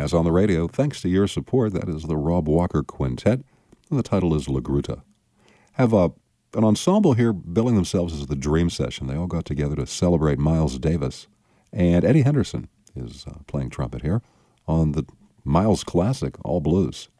jazz on the radio, thanks to your support. That is the Rob Walker Quintet, and the title is La Gruta. Have an ensemble here billing themselves as the Dream Session. They all got together to celebrate Miles Davis, and Eddie Henderson is playing trumpet here on the Miles classic, All Blues.